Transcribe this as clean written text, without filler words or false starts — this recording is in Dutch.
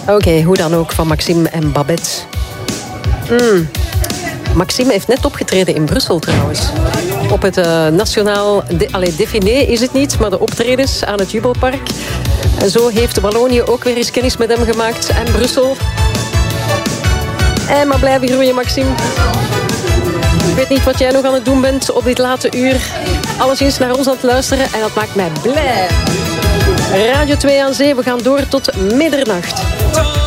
Oké, hoe dan ook, van Maxime en Babette. Maxime heeft net opgetreden in Brussel trouwens. Op het nationaal... Défilé is het niet, maar de optredens aan het Jubelpark. En zo heeft Wallonië ook weer eens kennis met hem gemaakt. En Brussel. En maar blijven groeien, Maxime. Ik weet niet wat jij nog aan het doen bent op dit late uur. Alleszins naar ons aan het luisteren en dat maakt mij blij. Radio 2 aan Zee, we gaan door tot middernacht.